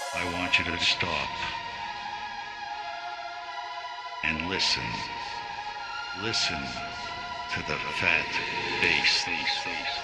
I want you to stop and listen. Listen to the fat bass.